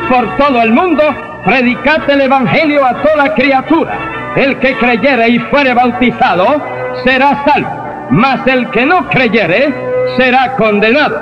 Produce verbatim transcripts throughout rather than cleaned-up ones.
por todo el mundo, predicad el Evangelio a toda criatura. El que creyere y fuere bautizado será salvo, mas el que no creyere será condenado.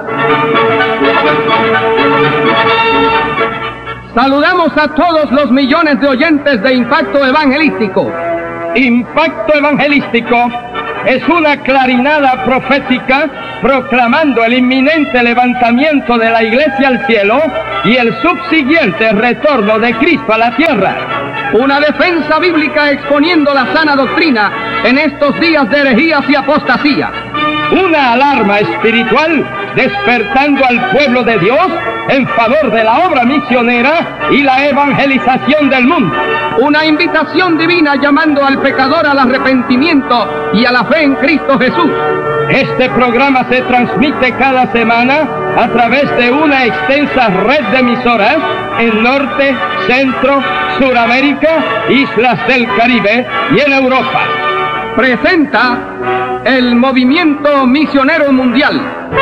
Saludamos a todos los millones de oyentes de Impacto Evangelístico. Impacto Evangelístico es una clarinada profética proclamando el inminente levantamiento de la Iglesia al cielo y el subsiguiente retorno de Cristo a la tierra. Una defensa bíblica exponiendo la sana doctrina en estos días de herejías y apostasía. Una alarma espiritual despertando al pueblo de Dios en favor de la obra misionera y la evangelización del mundo. Una invitación divina llamando al pecador al arrepentimiento y a la fe en Cristo Jesús. Este programa se transmite cada semana a través de una extensa red de emisoras en Norte, Centro, Suramérica, Islas del Caribe y en Europa. Presenta el Movimiento Misionero Mundial.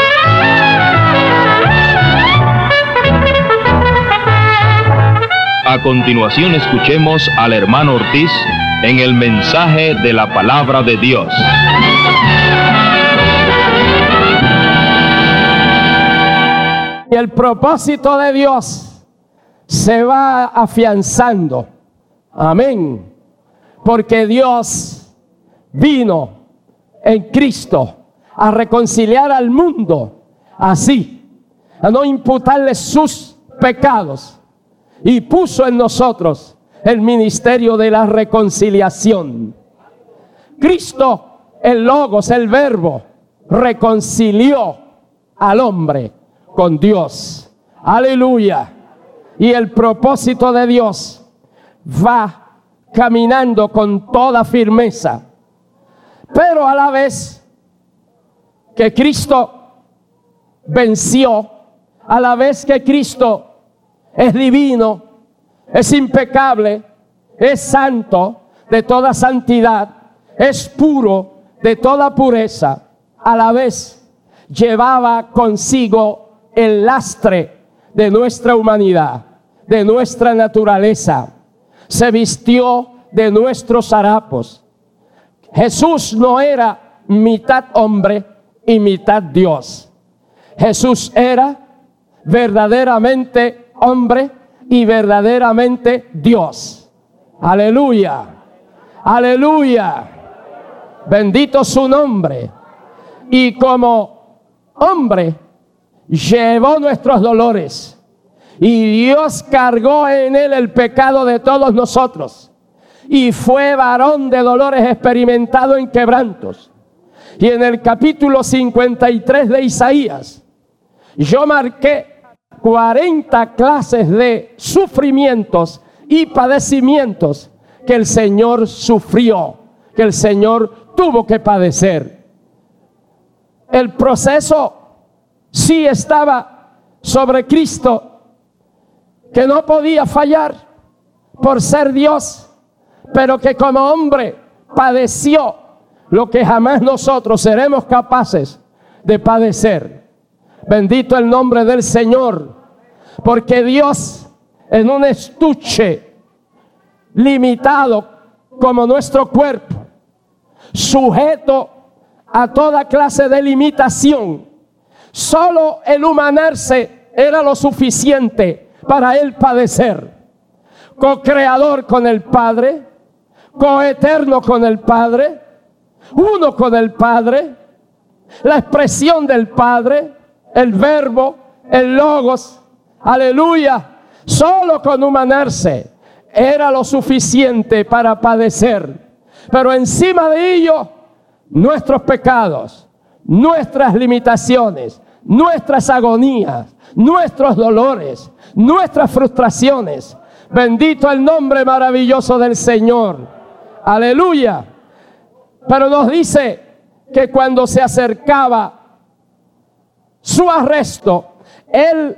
A continuación escuchemos al hermano Ortiz en el mensaje de la palabra de Dios. Y el propósito de Dios se va afianzando. Amén. Porque Dios vino en Cristo a reconciliar al mundo, así, a no imputarle sus pecados, y puso en nosotros el ministerio de la reconciliación. Cristo, el Logos, el Verbo, reconcilió al hombre con Dios. Aleluya. Y el propósito de Dios va caminando con toda firmeza. Pero a la vez que Cristo venció, a la vez que Cristo es divino, es impecable, es santo de toda santidad, es puro de toda pureza, a la vez llevaba consigo el lastre de nuestra humanidad, de nuestra naturaleza. Se vistió de nuestros harapos. Jesús no era mitad hombre y mitad Dios. Jesús era verdaderamente hombre y verdaderamente Dios. Aleluya. Aleluya. Bendito su nombre. Y como hombre llevó nuestros dolores. Y Dios cargó en él el pecado de todos nosotros. Y fue varón de dolores, experimentado en quebrantos. Y en el capítulo cincuenta y tres de Isaías, yo marqué cuarenta clases de sufrimientos y padecimientos que el Señor sufrió, que el Señor tuvo que padecer. El proceso sí estaba sobre Cristo, que no podía fallar por ser Dios, pero que como hombre padeció lo que jamás nosotros seremos capaces de padecer. Bendito el nombre del Señor, porque Dios en un estuche limitado como nuestro cuerpo, sujeto a toda clase de limitación, solo el humanarse era lo suficiente para él padecer. Co-creador con el Padre, coeterno con el Padre, uno con el Padre, la expresión del Padre, el Verbo, el Logos, aleluya, solo con humanarse era lo suficiente para padecer. Pero encima de ello, nuestros pecados, nuestras limitaciones, nuestras agonías, nuestros dolores, nuestras frustraciones. Bendito el nombre maravilloso del Señor. Aleluya. Pero nos dice que cuando se acercaba su arresto, Él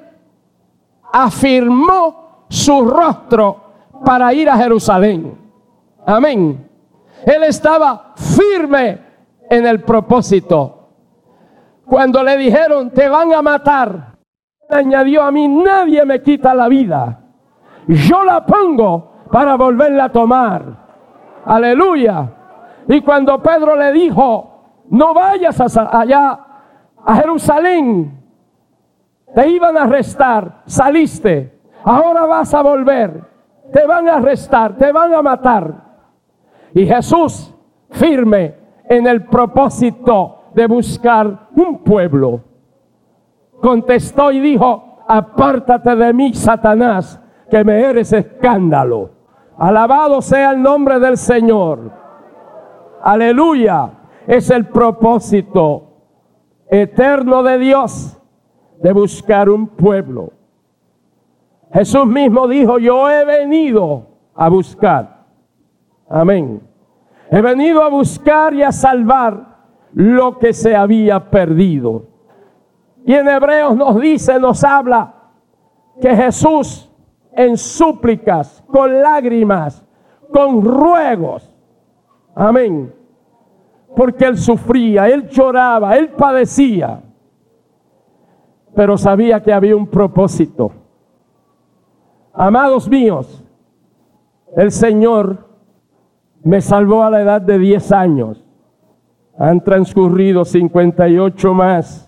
afirmó su rostro para ir a Jerusalén. Amén. Él estaba firme en el propósito. Cuando le dijeron, te van a matar, añadió, a mí nadie me quita la vida. yo la pongo para volverla a tomar. Aleluya. Y cuando Pedro le dijo, no vayas a, allá a Jerusalén, te iban a arrestar, saliste, ahora vas a volver, te van a arrestar, te van a matar. Y Jesús, firme en el propósito de buscar un pueblo, contestó y dijo, apártate de mí, Satanás, que me eres escándalo. Alabado sea el nombre del Señor. Aleluya. Es el propósito eterno de Dios de buscar un pueblo. Jesús mismo dijo, yo he venido a buscar. Amén. He venido a buscar y a salvar lo que se había perdido. Y en Hebreos nos dice, nos habla que Jesús en súplicas, con lágrimas, con ruegos, amén, porque Él sufría, Él lloraba, Él padecía, pero sabía que había un propósito. Amados míos, el Señor me salvó a la edad de diez años. Han transcurrido cincuenta y ocho más.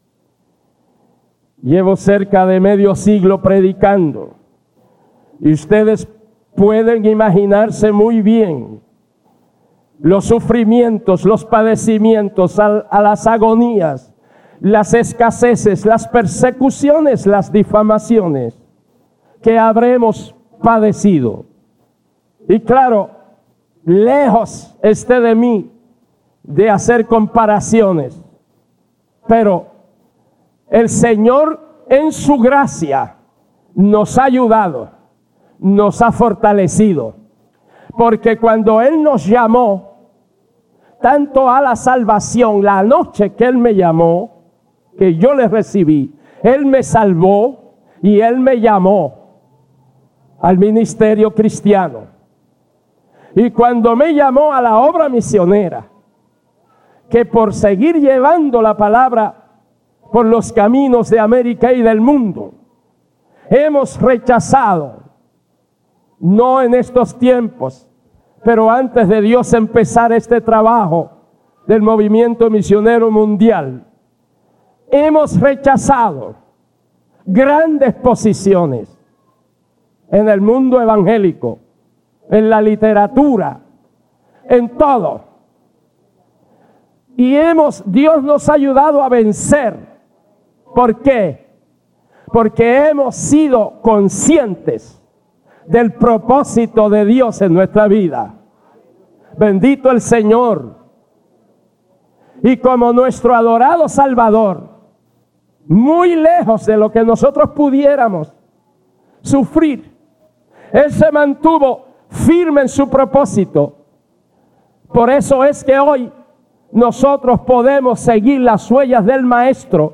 Llevo cerca de medio siglo predicando. Y ustedes pueden imaginarse muy bien los sufrimientos, los padecimientos, a, a las agonías, las escaseces, las persecuciones, las difamaciones que habremos padecido. Y claro, lejos esté de mí de hacer comparaciones, pero el Señor en su gracia nos ha ayudado, nos ha fortalecido, porque cuando Él nos llamó, tanto a la salvación, la noche que Él me llamó, que yo le recibí, Él me salvó y Él me llamó al ministerio cristiano. Y cuando me llamó a la obra misionera, que por seguir llevando la palabra por los caminos de América y del mundo, hemos rechazado, no en estos tiempos, pero antes de Dios empezar este trabajo del movimiento misionero mundial, hemos rechazado grandes posiciones en el mundo evangélico, en la literatura, en todo. Y hemos, Dios nos ha ayudado a vencer. ¿Por qué? Porque hemos sido conscientes del propósito de Dios en nuestra vida. Bendito el Señor. Y como nuestro adorado Salvador, muy lejos de lo que nosotros pudiéramos sufrir, Él se mantuvo firme en su propósito. Por eso es que hoy nosotros podemos seguir las huellas del Maestro,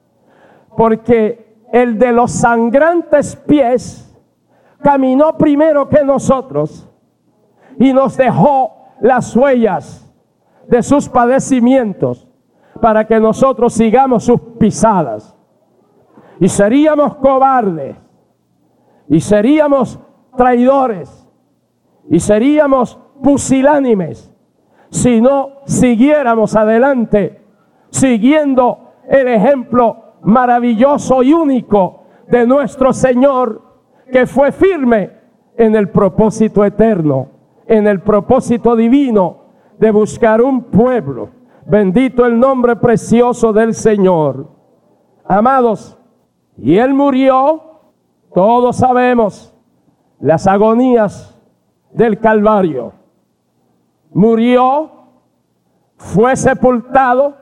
porque el de los sangrantes pies caminó primero que nosotros y nos dejó las huellas de sus padecimientos para que nosotros sigamos sus pisadas. Y seríamos cobardes, y seríamos traidores, y seríamos pusilánimes si no siguiéramos adelante, siguiendo el ejemplo maravilloso y único de nuestro Señor, que fue firme en el propósito eterno, en el propósito divino de buscar un pueblo. Bendito el nombre precioso del Señor. Amados, y Él murió, todos sabemos las agonías del Calvario. Murió, fue sepultado,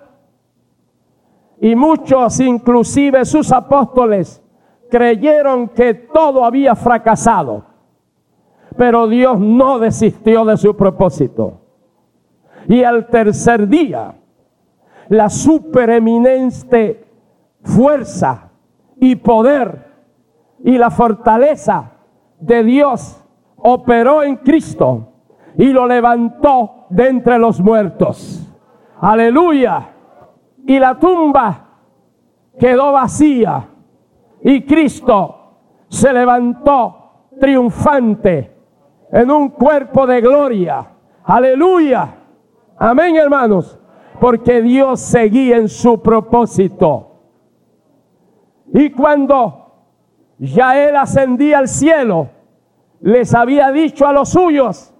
y muchos, inclusive sus apóstoles, creyeron que todo había fracasado. Pero Dios no desistió de su propósito. Y al tercer día, la supereminente fuerza y poder y la fortaleza de Dios operó en Cristo y lo levantó de entre los muertos. Aleluya. Y la tumba quedó vacía y Cristo se levantó triunfante en un cuerpo de gloria. Aleluya. Amén, hermanos. Porque Dios seguía en su propósito. Y cuando ya Él ascendía al cielo, les había dicho a los suyos: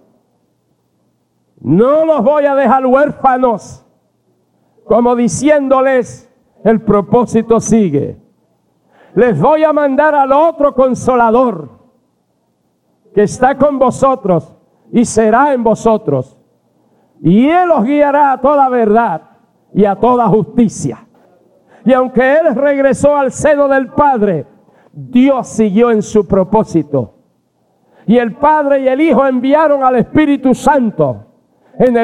no los voy a dejar huérfanos, como diciéndoles, el propósito sigue. Les voy a mandar al otro Consolador, que está con vosotros y será en vosotros. Y Él os guiará a toda verdad y a toda justicia. Y aunque Él regresó al seno del Padre, Dios siguió en su propósito. Y el Padre y el Hijo enviaron al Espíritu Santo en el